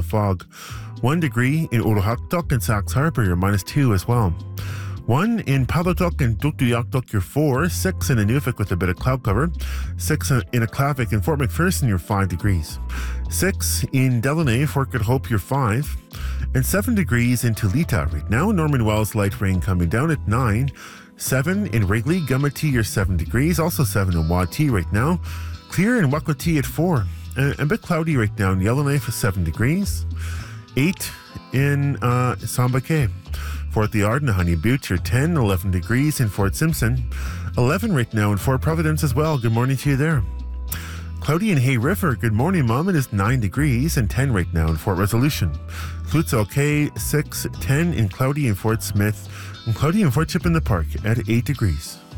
fog. 1 degree in Olohaktok and Sax Harbor, you're -2 as well. 1 in Palatuk and Tuktoyaktuk, you're 4. 6 in Inuvik with a bit of cloud cover. 6 in Aklavik and Fort McPherson, you're 5 degrees. 6 in Delaney, Fort Good Hope, you're 5. And 7 degrees in Tulita right now. Norman Wells, light rain coming down at 9. 7 in Wrigley, Gumati, you're 7 degrees. Also 7 in Wati right now. Clear in Wakwati at 4. A bit cloudy right now in Yellowknife for 7 degrees. 8 in Samba Cay. Fort Liard and Honey Butte, you're 10, 11 degrees in Fort Simpson. 11 right now in Fort Providence as well. Good morning to you there. Cloudy in Hay River, good morning, Mom. It is 9 degrees and 10 right now in Fort Resolution. Clutzel Cay, 6, 10 in cloudy in Fort Smith. And cloudy in Fort Chip in the Park at 8 degrees.